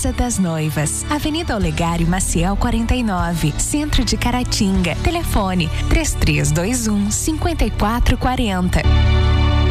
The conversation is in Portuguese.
Casa das Noivas, Avenida Olegário Maciel 49, Centro de Caratinga. Telefone 3321 5440.